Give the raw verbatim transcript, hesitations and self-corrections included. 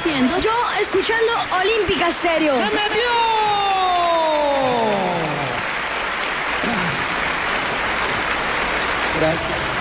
haciendo? Yo escuchando Olímpica Stereo. ¡Se metió! Gracias.